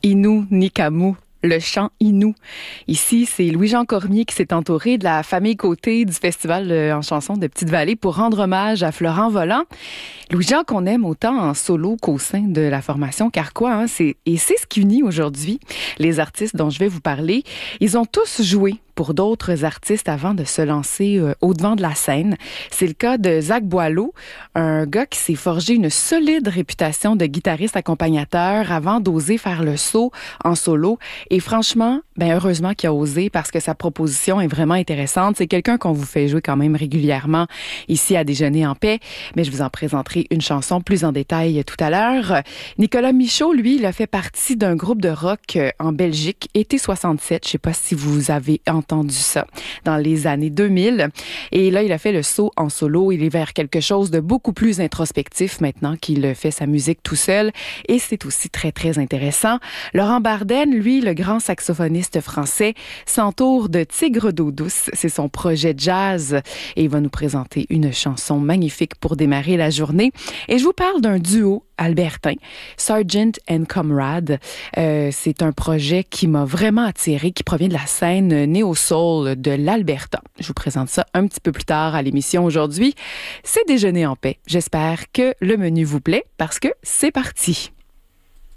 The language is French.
Innu Nikamu. Le chant Innu. Ici, c'est Louis-Jean Cormier qui s'est entouré de la famille Côté du Festival en chanson de Petite-Vallée pour rendre hommage à Florent Volant. Louis-Jean qu'on aime autant en solo qu'au sein de la formation Carquois. C'est ce qui unit aujourd'hui les artistes dont je vais vous parler. Ils ont tous joué pour d'autres artistes avant de se lancer au-devant de la scène. C'est le cas de Zach Boileau, un gars qui s'est forgé une solide réputation de guitariste accompagnateur avant d'oser faire le saut en solo. Et franchement, heureusement qu'il a osé parce que sa proposition est vraiment intéressante. C'est quelqu'un qu'on vous fait jouer quand même régulièrement ici à Déjeuner en paix, mais je vous en présenterai une chanson plus en détail tout à l'heure. Nicolas Michaud, lui, il a fait partie d'un groupe de rock en Belgique, été 67. Je sais pas si vous avez entendu ça dans les années 2000. Et là, il a fait le saut en solo. Il est vers quelque chose de beaucoup plus introspectif maintenant qu'il fait sa musique tout seul. Et c'est aussi très, très intéressant. Laurent Barden, lui, le grand saxophoniste français, s'entoure de Tigre d'eau douce. C'est son projet jazz. Et il va nous présenter une chanson magnifique pour démarrer la journée. Et je vous parle d'un duo albertain, Sargent and Comrade. C'est un projet qui m'a vraiment attiré, qui provient de la scène néo-soul de l'Alberta. Je vous présente ça un petit peu plus tard à l'émission aujourd'hui. C'est Déjeuner en paix. J'espère que le menu vous plaît parce que c'est parti.